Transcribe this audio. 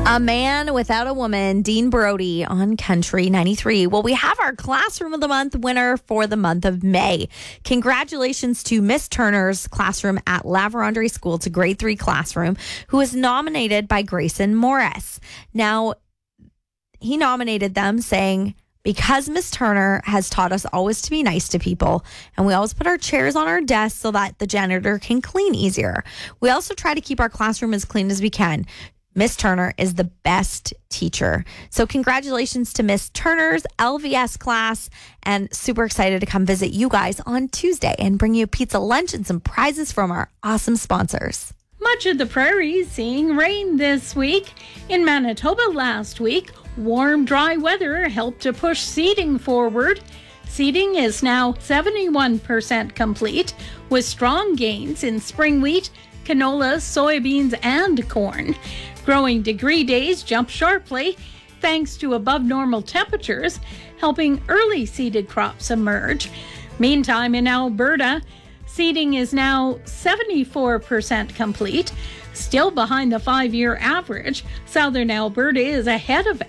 A Man Without a Woman, Dean Brody on Country 93. Well, we have our Classroom of the Month winner for the month of May. Congratulations to Miss Turner's classroom at La Vérendrye School. It's a grade 3 classroom who was nominated by Grayson Morris. Now, he nominated them saying, because Miss Turner has taught us always to be nice to people, and we always put our chairs on our desks so that the janitor can clean easier. We also try to keep our classroom as clean as we can. Miss Turner is the best teacher. So congratulations to Miss Turner's LVS class, and super excited to come visit you guys on Tuesday and bring you a pizza lunch and some prizes from our awesome sponsors. Much of the prairie seeing rain this week. In Manitoba last week, warm, dry weather helped to push seeding forward. Seeding is now 71% complete, with strong gains in spring wheat, canola, soybeans, and corn. Growing degree days jumped sharply thanks to above normal temperatures, helping early seeded crops emerge. Meantime, in Alberta, seeding is now 74% complete, still behind the 5-year average. Southern Alberta is ahead of